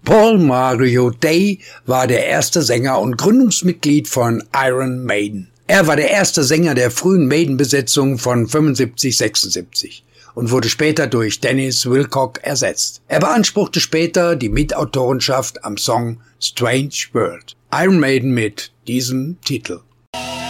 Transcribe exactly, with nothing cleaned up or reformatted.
Paul Mario Day war der erste Sänger und Gründungsmitglied von Iron Maiden. Er war der erste Sänger der frühen Maiden-Besetzung von fünfundsiebzig sechsundsiebzig und wurde später durch Dennis Wilcock ersetzt. Er beanspruchte später die Mitautorenschaft am Song Strange World. Iron Maiden mit diesem Titel.